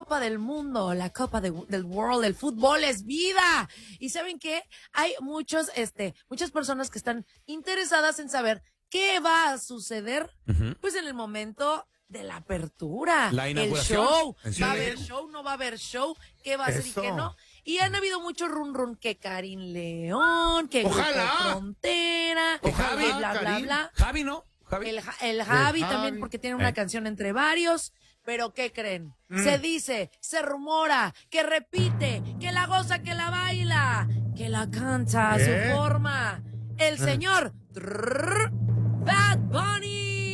Copa del Mundo, la Copa del World, el fútbol es vida. Y ¿saben qué? Hay muchas personas que están interesadas en saber qué va a suceder, pues en el momento de la apertura, la inauguración. El show, ¿Sí? ¿va a haber show, no va a haber show? ¿Qué va a ser y qué no? Y han habido mucho run que Karin León, que Grupo Frontera, que Ojalá, bla, bla, bla. Javi, ¿no? Javi. El Javi también, porque tiene una canción entre varios. Pero ¿qué creen? Se dice, se rumora, que repite, que la goza, que la baila, que la canta a su forma. El señor Bad Bunny.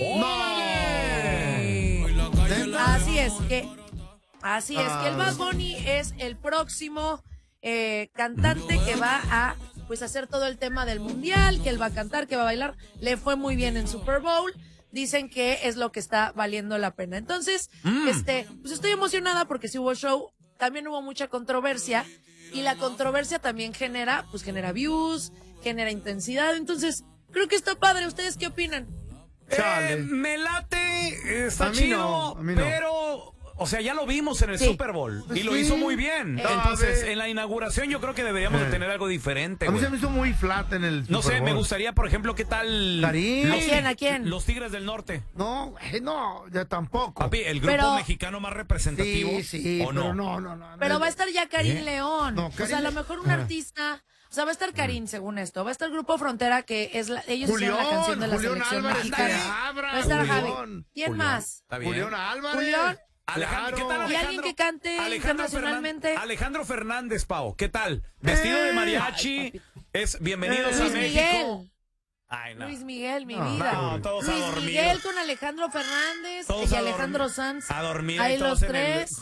Así es que el Bad Bunny es el próximo cantante que va a pues hacer todo el tema del mundial, que él va a cantar, que va a bailar. Le fue muy bien en Super Bowl. Dicen que es lo que está valiendo la pena. Entonces, pues estoy emocionada porque si hubo show, también hubo mucha controversia y la controversia también genera views, genera intensidad. Entonces, creo que está padre. ¿Ustedes qué opinan? Me late, está chido, pero... O sea, ya lo vimos en el Super Bowl y lo hizo muy bien. Entonces, en la inauguración yo creo que deberíamos de tener algo diferente. A mí se me hizo muy flat en el Super No sé, Bowl. me gustaría, por ejemplo, ¿qué tal? Karim. ¿A quién? Los Tigres del Norte. No, ya tampoco. Papi, el grupo mexicano más representativo. Sí, ¿o no? pero no. Pero va a estar ya Karim León. No, o sea, a lo mejor un artista... O sea, va a estar Karim, según esto. Va a estar el Grupo Frontera, que es ellos hicieron la canción de la selección mexicana. Va a estar Javi. ¿Quién más? Julián Álvarez. Julián. Alejandro, ¿qué tal, Alejandro? Y alguien que cante internacionalmente. Alejandro Fernández, Pau, ¿qué tal? Vestido de mariachi, es bienvenidos a Luis México. Miguel. Ay, no. Luis Miguel, mi vida. No, todos a Luis dormir. Miguel con Alejandro Fernández Todos y a Alejandro Sanz. A dormir. Ahí los tres.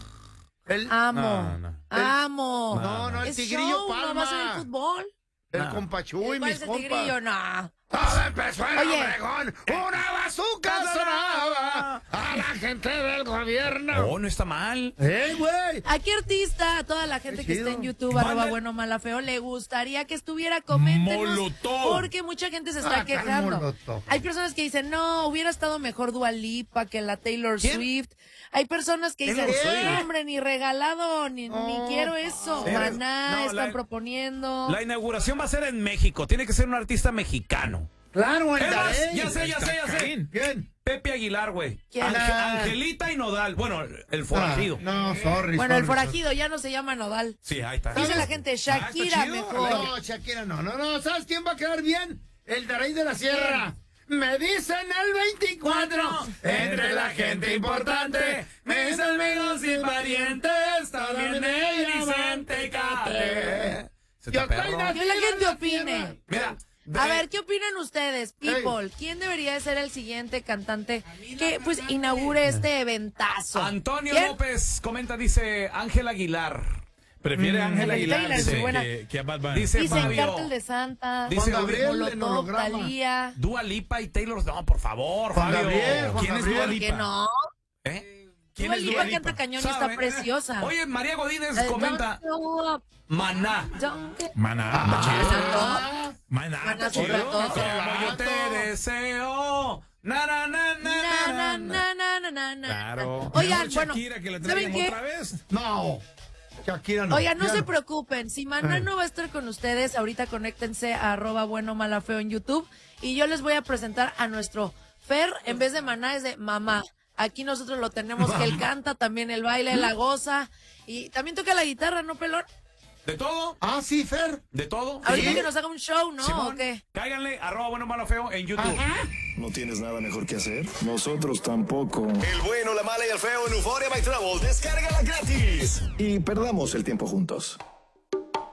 Amo. Amo. No, el Es Tigrillo show, Palma. no va a ser el fútbol. El compachú y mis compas. Tigrillo? No. Todo empezó en Obregón. Una bazooka sonaba a la gente del gobierno. Oh, no está mal. Güey. ¿A qué artista, a toda la gente que está en YouTube, @bueno_mala_feo, le gustaría que estuviera? Coméntenos. Molotov. Porque mucha gente se está quejando. Molotov. Hay personas que dicen, no, hubiera estado mejor Dua Lipa que la Taylor Swift. Hay personas que dicen, no, hombre, ni regalado, ni quiero eso. Maná están proponiendo. La inauguración va a ser en México. Tiene que ser un artista mexicano. Claro, Ya sé. ¿Quién? Pepe Aguilar, güey. ¿Quién? Angelita y Nodal. Bueno, el forajido. Sorry. Bueno, el forajido ya no se llama Nodal. Sí, ahí está. Dice la gente, Shakira mejor. No, Shakira no. ¿Sabes quién va a quedar bien? El de Rey de la Sierra. Me dicen el 24, entre la gente importante, mis amigos y parientes, también me dicen Tecate. Que la gente opine. Mira. A ver, ¿qué opinan ustedes, people? ¿Quién debería ser el siguiente cantante que pues inaugure este eventazo? Antonio López comenta, dice Ángel Aguilar. Prefiere Ángel Aguilar que a Bad Bunny. Dice Fabio. Cártel de Santa, Dice Molotov, Talía. Dua Lipa y Taylor. No, por favor, Juan Fabio. Gabriel, ¿Quién es Dua ¿Por qué Lipa? no? ¿Quién Dua es Lipa Dua Lipa? canta cañón y está ¿Sabe? preciosa. Oye, María Godínez comenta Maná. Maná. Maná. Maná chido. sobre todo. Como yo te deseo. Na. Claro. Oigan, Mejor bueno, Shakira, que la ¿saben traigan qué? otra vez. No. Shakira no. Oigan, no Ya se preocupen. Si Maná no va a estar con ustedes, ahorita conéctense a @bueno_malafeo en YouTube y yo les voy a presentar a nuestro Fer. En vez de Maná es de Mamá. Aquí nosotros lo tenemos que él canta, también él baila, él la goza y también toca la guitarra, ¿no, pelón? ¿De todo? Sí, Fer. ¿De todo? Ahorita que nos haga un show, ¿no? Simón, ¿O qué? cáiganle, @bueno_malo_feo en YouTube. ¿No tienes nada mejor que hacer? Nosotros tampoco. El bueno, la mala y el feo en Euphoria by Travel. Descárgala gratis. Y perdamos el tiempo juntos.